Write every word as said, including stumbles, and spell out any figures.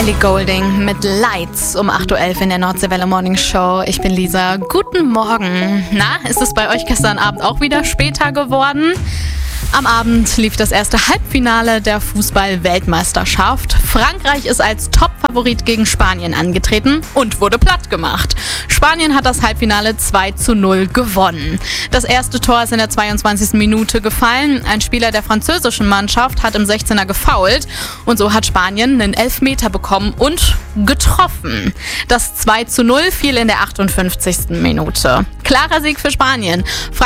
Ellie Goulding mit Lights um acht Uhr elf in der Nordseewelle Morning Show. Ich bin Lisa. Guten Morgen. Na, ist es bei euch gestern Abend auch wieder später geworden? Am Abend lief das erste Halbfinale der Fußball-Weltmeisterschaft. Frankreich ist als Top-Favorit gegen Spanien angetreten und wurde platt gemacht. Spanien hat das Halbfinale zwei zu null gewonnen. Das erste Tor ist in der zweiundzwanzigsten Minute gefallen. Ein Spieler der französischen Mannschaft hat im sechzehner gefoult und so hat Spanien einen Elfmeter bekommen und getroffen. Das zwei zu null fiel in der achtundfünfzigsten Minute. Klarer Sieg für Spanien.